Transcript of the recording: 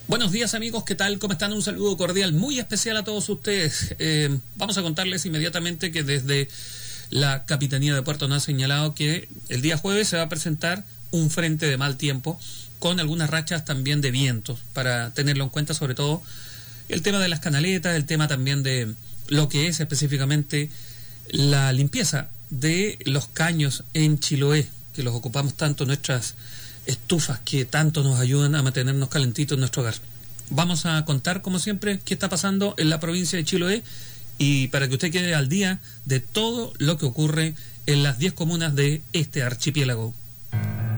Buenos días amigos, ¿qué tal? ¿Cómo están? Un saludo cordial muy especial a todos ustedes. Vamos a contarles inmediatamente que desde la Capitanía de Puerto nos ha señalado que el día jueves se va a presentar un frente de mal tiempo con algunas rachas también de vientos, para tenerlo en cuenta, sobre todo el tema de las canaletas, el tema también de lo que es específicamente la limpieza de los caños en Chiloé, que los ocupamos tanto nuestras estufas que tanto nos ayudan a mantenernos calentitos en nuestro hogar. Vamos a contar, como siempre, qué está pasando en la provincia de Chiloé y para que usted quede al día de todo lo que ocurre en las 10 comunas de este archipiélago.